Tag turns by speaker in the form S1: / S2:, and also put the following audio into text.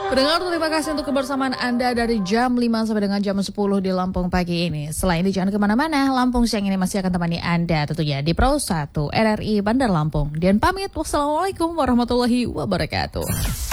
S1: Pendengar, terima kasih untuk kebersamaan Anda dari jam 5 sampai dengan jam 10 di Lampung pagi ini. Selain itu jangan kemana-mana, Lampung siang ini masih akan temani Anda tentunya di Pro 1 RRI Bandar Lampung. Dan pamit, wassalamualaikum warahmatullahi wabarakatuh.